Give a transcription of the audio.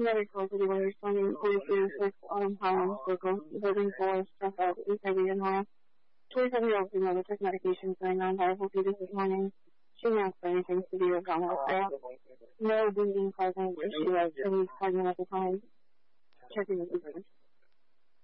medical people responding to 46 Autumn Highlands Circle, building 4, stress out, HIV and all. 27-year-old female that took medication for a non-viable fetus this morning. She announced anything severe wrong with her. No bleeding present, she was at least pregnant at the time. Checking the